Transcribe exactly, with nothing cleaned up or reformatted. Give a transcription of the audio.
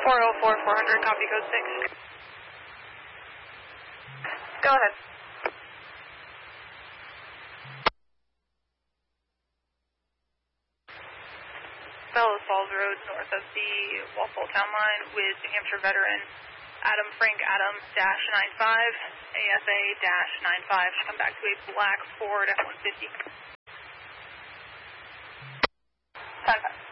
four oh four, four hundred, copy code six. Go ahead. Bellows Falls Road, north of the Walpole Town Line, with New Hampshire veteran Adam Frank Adams dash nine five, A S A dash nine five. Should come back to a black Ford F one fifty. ten five.